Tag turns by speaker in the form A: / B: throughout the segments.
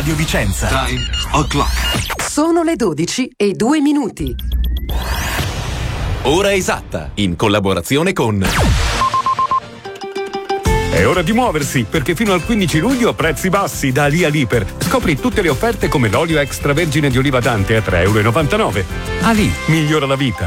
A: Radio Vicenza.
B: Time o'clock.
C: Sono le 12:02.
A: Ora esatta, in collaborazione con...
D: È ora di muoversi, perché fino al 15 luglio prezzi bassi da Ali Aliper. Scopri tutte le offerte come l'olio extravergine di oliva Dante a €3,99. Ali, migliora la vita.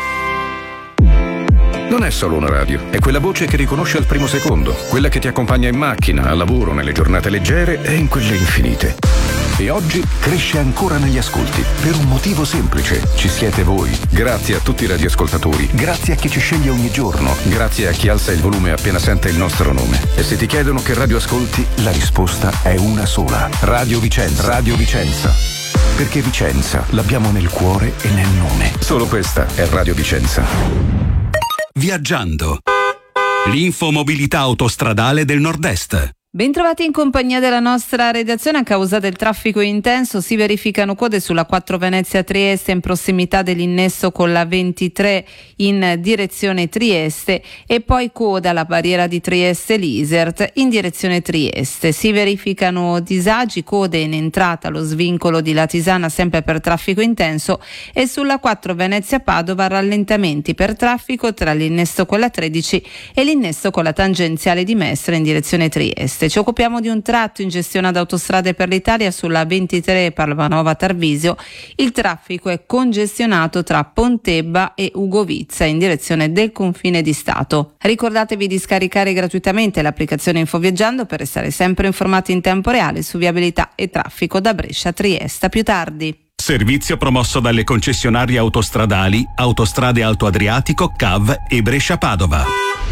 E: Non è solo una radio, è quella voce che riconosce al primo secondo, quella che ti accompagna in macchina, al lavoro, nelle giornate leggere e in quelle infinite. E oggi cresce ancora negli ascolti, per un motivo semplice: ci siete voi. Grazie a tutti i radioascoltatori, grazie a chi ci sceglie ogni giorno, grazie a chi alza il volume appena sente il nostro nome. E se ti chiedono che radio ascolti, la risposta è una sola: Radio Vicenza. Radio Vicenza. Perché Vicenza l'abbiamo nel cuore e nel nome. Solo questa è Radio Vicenza.
F: Viaggiando. L'infomobilità autostradale del Nord-Est.
G: Bentrovati in compagnia della nostra redazione. A causa del traffico intenso si verificano code sulla 4 Venezia-Trieste in prossimità dell'innesso con la 23 in direzione Trieste e poi coda alla barriera di Trieste-Lisert in direzione Trieste. Si verificano disagi, code in entrata allo svincolo di Latisana sempre per traffico intenso e sulla 4 Venezia-Padova rallentamenti per traffico tra l'innesto con la 13 e l'innesto con la tangenziale di Mestre in direzione Trieste. Ci occupiamo di un tratto in gestione ad Autostrade per l'Italia sulla 23 Parvanova Tarvisio. Il traffico è congestionato tra Pontebba e Ugovizza in direzione del confine di Stato. Ricordatevi di scaricare gratuitamente l'applicazione Infoviaggiando per restare sempre informati in tempo reale su viabilità e traffico da Brescia a Trieste. Più tardi.
F: Servizio promosso dalle concessionarie autostradali Autostrade Alto Adriatico, CAV e Brescia Padova.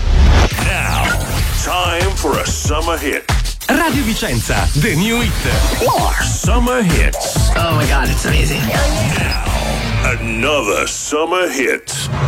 H: Time for a summer hit.
A: Radio Vicenza, the new hit.
H: Summer hits.
I: Oh my God, it's amazing.
H: Now, another summer hit.